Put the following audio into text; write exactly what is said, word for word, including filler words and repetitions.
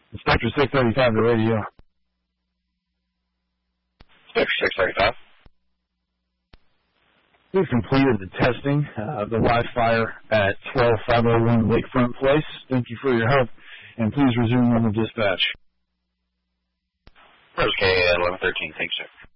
Inspector six thirty-five to radio. Inspector six thirty-five. We've completed the testing uh, of the live fire at twelve five oh one Lakefront Place. Thank you for your help, and please resume normal dispatch. Rose K eleven thirteen, thanks, sir.